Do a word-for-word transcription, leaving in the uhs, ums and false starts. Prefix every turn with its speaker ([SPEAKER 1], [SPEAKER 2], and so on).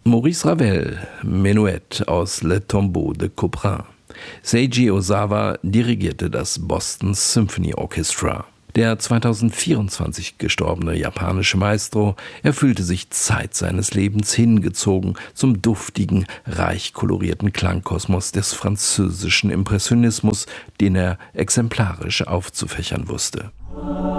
[SPEAKER 1] Maurice Ravel, Menuett aus Le Tombeau de Couperin. Seiji Ozawa dirigierte das Boston Symphony Orchestra. Der zweitausendvierundzwanzig gestorbene japanische Maestro erfüllte sich Zeit seines Lebens hingezogen zum duftigen, reich kolorierten Klangkosmos des französischen Impressionismus, den er exemplarisch aufzufächern wusste.